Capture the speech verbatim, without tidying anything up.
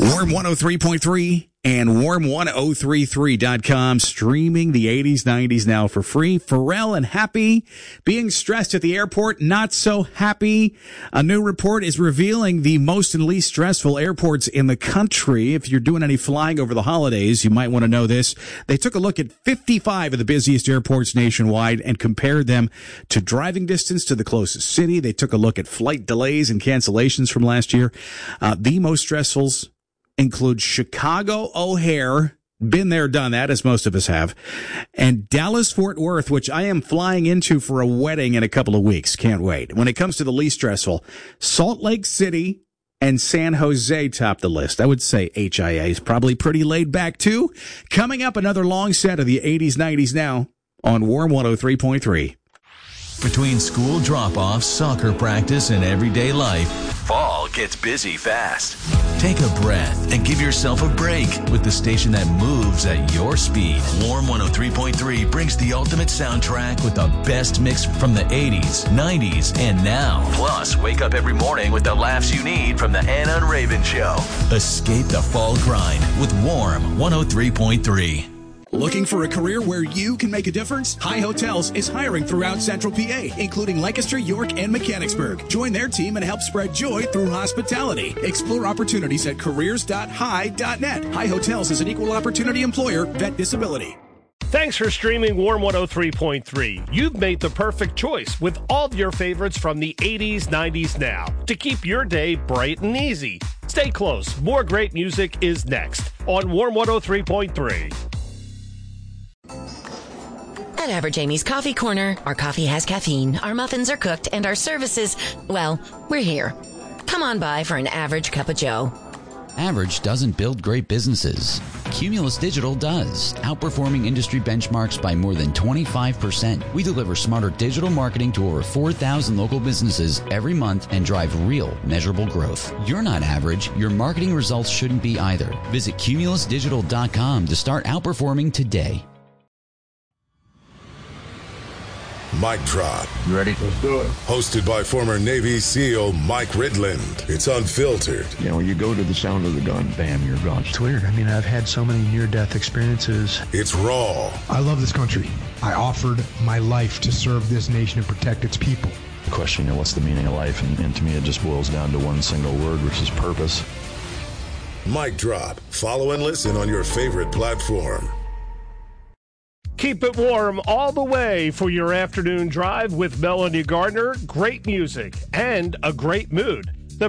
Warm one oh three point three and warm one oh three three dot com, streaming the eighties, nineties now for free. Pharrell and Happy, being stressed at the airport, not so happy. A new report is revealing the most and least stressful airports in the country. If you're doing any flying over the holidays, you might want to know this. They took a look at fifty-five of the busiest airports nationwide and compared them to driving distance to the closest city. They took a look at flight delays and cancellations from last year. Uh, the most stressful include Chicago O'Hare, been there, done that, as most of us have, and Dallas-Fort Worth, which I am flying into for a wedding in a couple of weeks. Can't wait. When it comes to the least stressful, Salt Lake City and San Jose top the list. I would say H I A is probably pretty laid back, too. Coming up, another long set of the eighties, nineties now on Warm one oh three point three. Between school drop-offs, soccer practice, and everyday life, fall gets busy fast. Take a breath and give yourself a break with the station that moves at your speed. Warm one oh three point three brings the ultimate soundtrack with the best mix from the eighties, nineties, and now. Plus, wake up every morning with the laughs you need from the Anna and Raven Show. Escape the fall grind with Warm one oh three point three. Looking for a career where you can make a difference? High Hotels is hiring throughout Central P A, including Lancaster, York, and Mechanicsburg. Join their team and help spread joy through hospitality. Explore opportunities at careers dot high dot net. High Hotels is an equal opportunity employer, vet disability. Thanks for streaming Warm one oh three point three. You've made the perfect choice with all of your favorites from the eighties, nineties now to keep your day bright and easy. Stay close. More great music is next on Warm one oh three point three. At Average Amy's Coffee Corner, our coffee has caffeine, our muffins are cooked, and our services, well, we're here. Come on by for an average cup of joe. Average doesn't build great businesses. Cumulus Digital does, outperforming industry benchmarks by more than twenty-five percent. We deliver smarter digital marketing to over four thousand local businesses every month and drive real, measurable growth. You're not average. Your marketing results shouldn't be either. Visit cumulus digital dot com to start outperforming today. Mic Drop. You ready? Let's do it. Hosted by former Navy SEAL Mike Ridland. It's unfiltered. You know, you go to the sound of the gun, bam, you're gone. It's weird. I mean, I've had so many near-death experiences. It's raw. I love this country. I offered my life to serve this nation and protect its people. The question, you know, what's the meaning of life? And, and to me, it just boils down to one single word, which is purpose. Mic Drop. Follow and listen on your favorite platform. Keep it warm all the way for your afternoon drive with Melanie Gardner. Great music and a great mood.